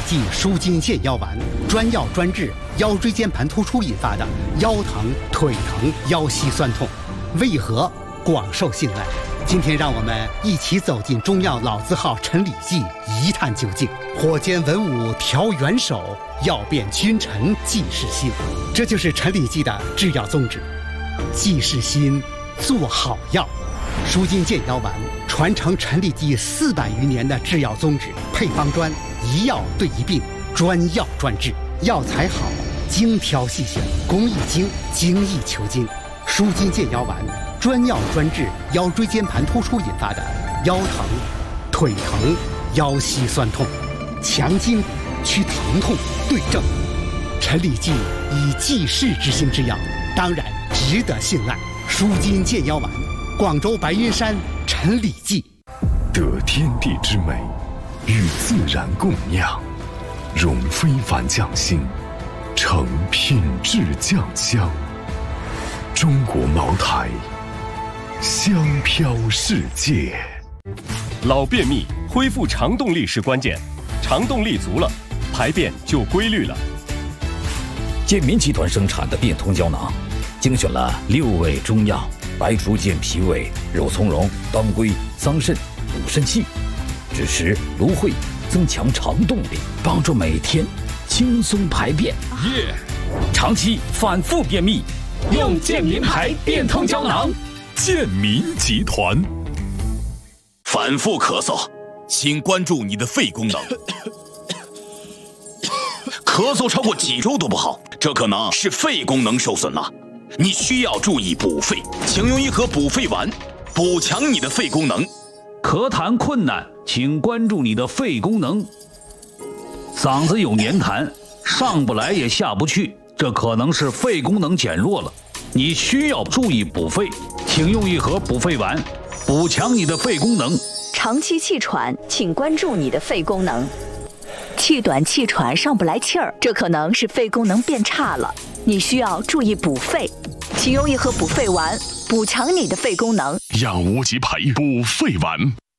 剂舒筋健腰丸，专药专治腰椎间盘突出引发的腰疼、腿疼、腰膝酸痛，为何广受信赖？今天让我们一起走进中药老字号陈李济，一探究竟。火煎文武调元首，药变君臣济世心。这就是陈李济的制药宗旨，济世心，做好药。舒筋健腰丸传承陈李济400余年的制药宗旨，配方专，一药对一病，专药专治，药材好，精挑细选，工艺精，精益求精。舒筋健腰丸专药专治腰椎间盘突出引发的腰疼、腿疼、腰膝酸痛，强筋骨，祛疼痛，对症。陈李济以济世之心之药，当然值得信赖。舒筋健腰丸，广州白云山陈李济。 得天地之美，与自然共酿，融非凡匠心，成品质酱香。中国茅台，香飘世界。 老便秘恢复肠动力是关键，肠动力足了，排便就规律了。 健民集团生产的变通胶囊，精选了6味中药，白术健脾胃、肉苁蓉、当归、桑葚、补肾气，支持芦荟，增强肠动力，帮助每天轻松排便。长期反复便秘，用健民牌变通胶囊。 健民集团。 反复咳嗽，请关注你的肺功能。咳嗽超过几周都不好，这可能是肺功能受损了。你需要注意补肺，请用一盒补肺丸，补强你的肺功能。 咳痰困难，请关注你的肺功能。嗓子有黏痰，上不来也下不去，这可能是肺功能减弱了。你需要注意补肺，请用一盒补肺丸，补强你的肺功能。 长期气喘，请关注你的肺功能。气短气喘上不来气儿，这可能是肺功能变差了，你需要注意补肺，请用一盒补肺丸，补强你的肺功能。 养无极牌补肺丸。